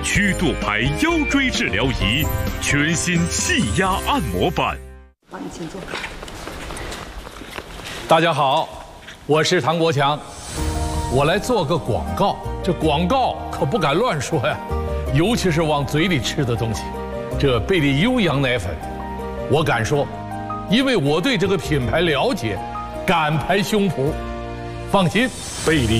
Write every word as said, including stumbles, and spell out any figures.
曲舵牌腰椎治疗仪，全新气压按摩板。 好，你请坐。 大家好，我是唐国强，我来做个广告。这广告可不敢乱说呀，尤其是往嘴里吃的东西。这贝利优羊奶粉，我敢说，因为我对这个品牌了解，敢拍胸脯。放心，贝利。